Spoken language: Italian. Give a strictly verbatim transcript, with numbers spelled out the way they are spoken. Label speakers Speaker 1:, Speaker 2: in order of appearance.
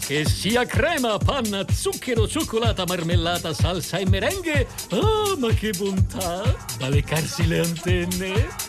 Speaker 1: Che sia crema, panna, zucchero, cioccolata, marmellata, salsa e merengue. Oh, ma che bontà! Da leccarsi le antenne.